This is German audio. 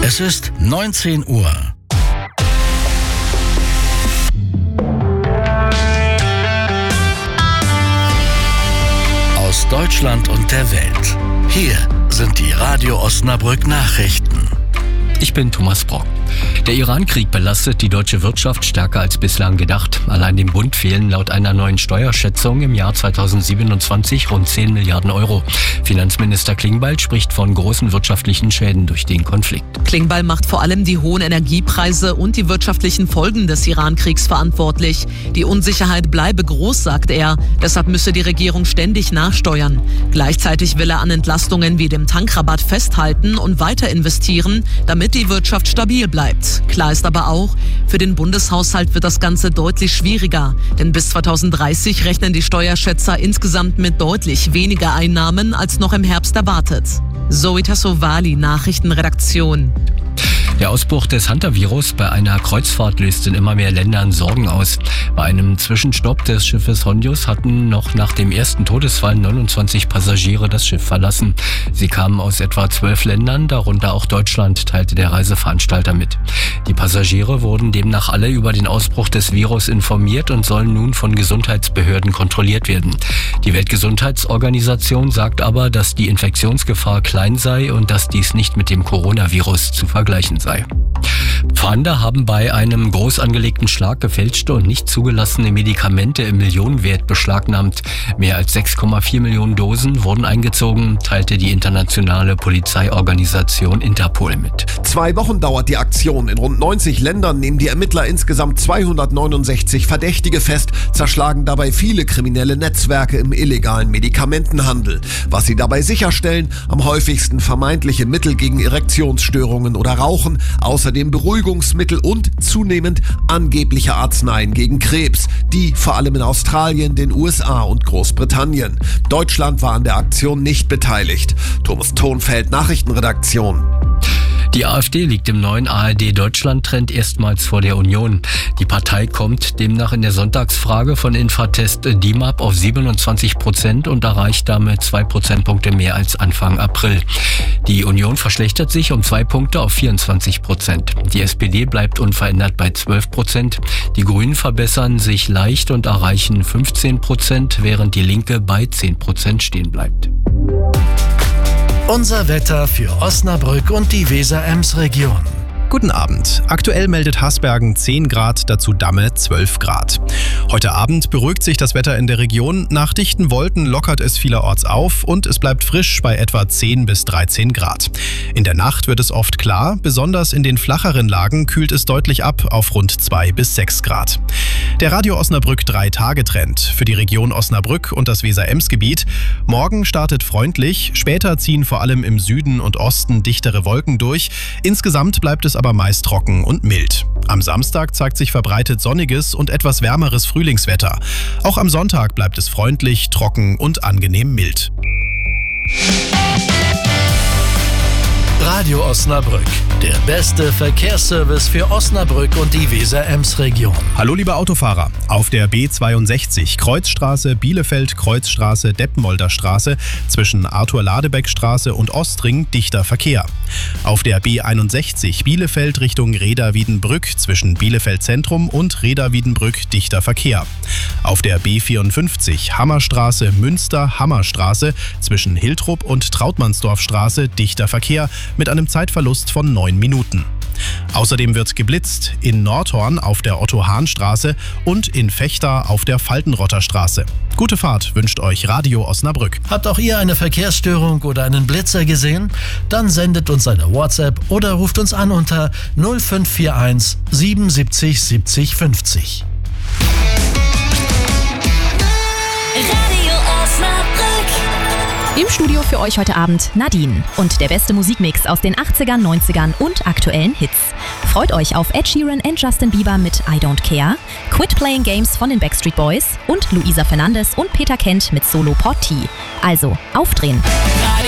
Es ist 19 Uhr. Aus Deutschland und der Welt. Hier sind die Radio Osnabrück Nachrichten. Ich bin Thomas Brock. Der Iran-Krieg belastet die deutsche Wirtschaft stärker als bislang gedacht. Allein dem Bund fehlen laut einer neuen Steuerschätzung im Jahr 2027 rund 10 Milliarden Euro. Finanzminister Klingbeil spricht von großen wirtschaftlichen Schäden durch den Konflikt. Klingbeil macht vor allem die hohen Energiepreise und die wirtschaftlichen Folgen des Iran-Kriegs verantwortlich. Die Unsicherheit bleibe groß, sagt er. Deshalb müsse die Regierung ständig nachsteuern. Gleichzeitig will er an Entlastungen wie dem Tankrabatt festhalten und weiter investieren, damit die Wirtschaft stabil bleibt. Klar ist aber auch, für den Bundeshaushalt wird das Ganze deutlich schwieriger. Denn bis 2030 rechnen die Steuerschätzer insgesamt mit deutlich weniger Einnahmen als noch im Herbst erwartet. Zoe Tassovali, Nachrichtenredaktion. Der Ausbruch des Hantavirus bei einer Kreuzfahrt löst in immer mehr Ländern Sorgen aus. Bei einem Zwischenstopp des Schiffes Hondius hatten noch nach dem ersten Todesfall 29 Passagiere das Schiff verlassen. Sie kamen aus etwa 12 Ländern, darunter auch Deutschland, teilte der Reiseveranstalter mit. Die Passagiere wurden demnach alle über den Ausbruch des Virus informiert und sollen nun von Gesundheitsbehörden kontrolliert werden. Die Weltgesundheitsorganisation sagt aber, dass die Infektionsgefahr klein sei und dass dies nicht mit dem Coronavirus zu vergleichen sei. Fahnder haben bei einem groß angelegten Schlag gefälschte und nicht zugelassene Medikamente im Millionenwert beschlagnahmt. Mehr als 6,4 Millionen Dosen wurden eingezogen, teilte die internationale Polizeiorganisation Interpol mit. 2 Wochen dauert die Aktion. In rund 90 Ländern nehmen die Ermittler insgesamt 269 Verdächtige fest, zerschlagen dabei viele kriminelle Netzwerke im illegalen Medikamentenhandel. Was sie dabei sicherstellen, am häufigsten vermeintliche Mittel gegen Erektionsstörungen oder Rauchen, außerdem Beruhigungsmittel und zunehmend angebliche Arzneien gegen Krebs, die vor allem in Australien, den USA und Großbritannien. Deutschland war an der Aktion nicht beteiligt. Thomas Thonfeld, Nachrichtenredaktion. Die AfD liegt im neuen ARD-Deutschland-Trend erstmals vor der Union. Die Partei kommt demnach in der Sonntagsfrage von Infratest DIMAP auf 27% und erreicht damit 2 Prozentpunkte mehr als Anfang April. Die Union verschlechtert sich um 2 Punkte auf 24%. Die SPD bleibt unverändert bei 12%. Die Grünen verbessern sich leicht und erreichen 15%, während die Linke bei 10% stehen bleibt. Unser Wetter für Osnabrück und die Weser-Ems-Region. Guten Abend. Aktuell meldet Hasbergen 10 Grad, dazu Damme 12 Grad. Heute Abend beruhigt sich das Wetter in der Region. Nach dichten Wolken lockert es vielerorts auf und es bleibt frisch bei etwa 10 bis 13 Grad. In der Nacht wird es oft klar, besonders in den flacheren Lagen kühlt es deutlich ab auf rund 2 bis 6 Grad. Der Radio Osnabrück 3-Tage-Trend für die Region Osnabrück und das Weser-Ems-Gebiet. Morgen startet freundlich, später ziehen vor allem im Süden und Osten dichtere Wolken durch. Insgesamt bleibt es aber meist trocken und mild. Am Samstag zeigt sich verbreitet sonniges und etwas wärmeres Frühlingswetter. Auch am Sonntag bleibt es freundlich, trocken und angenehm mild. Radio Osnabrück, der beste Verkehrsservice für Osnabrück und die Weser-Ems-Region. Hallo liebe Autofahrer, auf der B62 Kreuzstraße, Bielefeld, Kreuzstraße, Detmolder Straße zwischen Arthur-Ladebeck-Straße und Ostring dichter Verkehr. Auf der B61 Bielefeld Richtung Reda-Wiedenbrück zwischen Bielefeld Zentrum und Reda-Wiedenbrück dichter Verkehr. Auf der B54 Hammerstraße, Münster-Hammerstraße zwischen Hiltrup und Trautmannsdorfstraße dichter Verkehr mit einem Zeitverlust von 9 Minuten. Außerdem wird geblitzt in Nordhorn auf der Otto-Hahn-Straße und in Vechta auf der Faltenrotter Straße. Gute Fahrt wünscht euch Radio Osnabrück. Habt auch ihr eine Verkehrsstörung oder einen Blitzer gesehen? Dann sendet uns eine WhatsApp oder ruft uns an unter 0541 77 70 50. Radio Osnabrück. Im Studio für euch heute Abend Nadine und der beste Musikmix aus den 80ern, 90ern und aktuellen Hits. Freut euch auf Ed Sheeran und Justin Bieber mit I Don't Care, Quit Playing Games von den Backstreet Boys und Luisa Fernandes und Peter Kent mit Solo Pot T. Also aufdrehen. Radio